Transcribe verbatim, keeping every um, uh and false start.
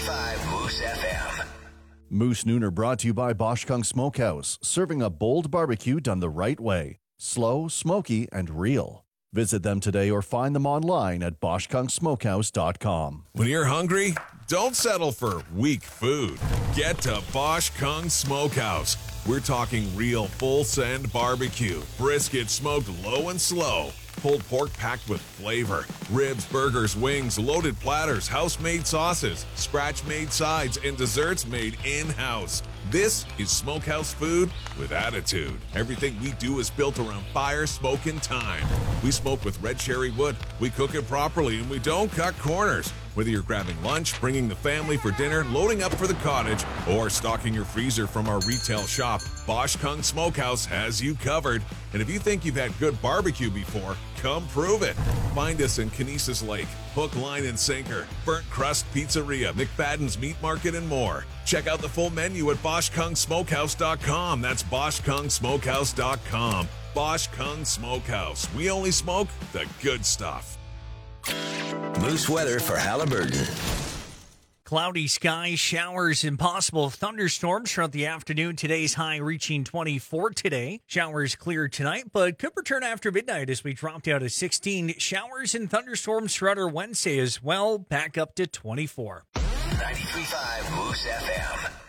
five Moose F M. Moose Nooner brought to you by Bosch Kung Smokehouse, serving a bold barbecue done the right way. Slow, smoky, and real. Visit them today or find them online at bosch kung smokehouse dot com. When you're hungry, don't settle for weak food. Get to Bosch Kung Smokehouse. We're talking real full-send barbecue, brisket smoked low and slow, pulled pork packed with flavor, ribs, burgers, wings, loaded platters, house-made sauces, scratch-made sides, and desserts made in-house. This is Smokehouse food with attitude. Everything we do is built around fire, smoke, and time. We smoke with red cherry wood, we cook it properly, and we don't cut corners. Whether you're grabbing lunch, bringing the family for dinner, loading up for the cottage, or stocking your freezer from our retail shop, Bosch Kung Smokehouse has you covered. And if you think you've had good barbecue before, come prove it. Find us in Kinesis Lake, Hook, Line, and Sinker, Burnt Crust Pizzeria, McFadden's Meat Market, and more. Check out the full menu at bosch kung smokehouse dot com. That's bosch kung smokehouse dot com. Bosch Kung Smokehouse. We only smoke the good stuff. Moose weather for Halliburton. Cloudy skies, showers, and possible thunderstorms throughout the afternoon. Today's high reaching twenty-four today. Showers clear tonight, but could return after midnight as we drop down to sixteen. Showers and thunderstorms throughout our Wednesday as well, back up to twenty-four. ninety-three point five Moose F M.